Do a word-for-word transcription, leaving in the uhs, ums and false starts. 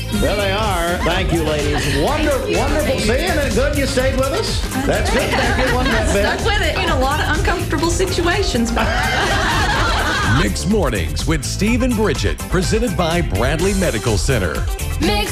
There they are. Thank you, ladies. Wonderful, wonderful. See, and good you stayed with us. That's good. Thank you. Wasn't that bad? Stuck with it in a lot of uncomfortable situations. Mixed Mornings with Steve and Bridget, presented by Bradley Medical Center. Mix